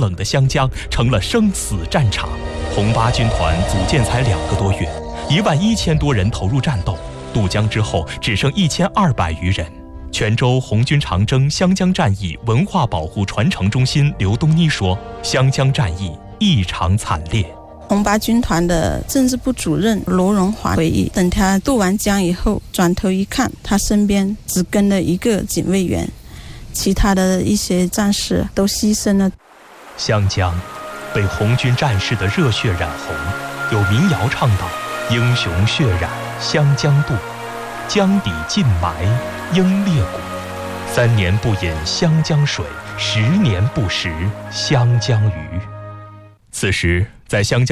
冷的湘江成了生死战场。红八军团组建才2个多月，11000多人投入战斗。渡江之后，只剩1200余人。泉州红军长征湘江战役文化保护传承中心刘东妮说：“湘江战役异常惨烈。” 红八军团的政治部主任罗荣华回忆，等他渡完江以后，转头一看，他身边只跟了一个警卫员，其他的一些战士都牺牲了。 湘江被红军战士的热血染红，有民谣唱道：“英雄血染湘江渡，江底尽埋英烈骨。3年不饮湘江水，10年不食湘江鱼。”此时，在湘江